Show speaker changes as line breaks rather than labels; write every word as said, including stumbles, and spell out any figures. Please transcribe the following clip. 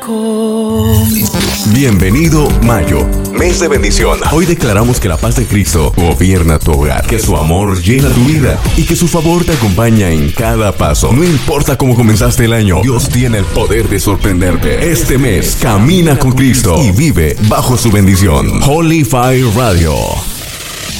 Bienvenido Mayo, mes de bendición. Hoy declaramos que la paz de Cristo gobierna tu hogar, que su amor llena tu vida y que su favor te acompaña en cada paso. No importa cómo comenzaste el año, Dios tiene el poder de sorprenderte. Este mes camina con Cristo y vive bajo su bendición. Holy Fire Radio.